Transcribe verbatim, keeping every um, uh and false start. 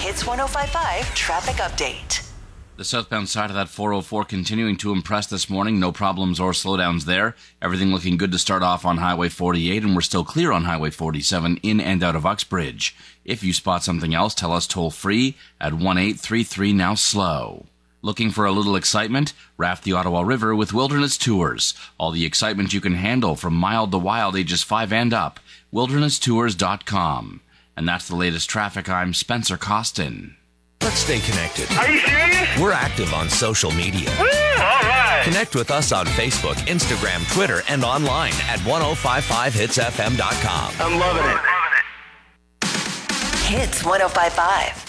Hits one oh five point five traffic update. The southbound side of that four oh four continuing to impress this morning. No problems or slowdowns there. Everything looking good to start off on Highway forty-eight, and we're still clear on Highway forty-seven in and out of Uxbridge. If you spot something else, tell us toll free at one eight three three now slow. Looking for a little excitement? Raft the Ottawa River with Wilderness Tours. All the excitement you can handle from mild to wild, ages five and up. wilderness tours dot com. And that's the latest traffic. I'm Spencer Costin. Let's stay connected. Are you serious? We're active on social media. Woo, all right. Connect with us on Facebook, Instagram, Twitter, and online at ten fifty-five hits f m dot com. I'm loving it. Hits one oh five point five.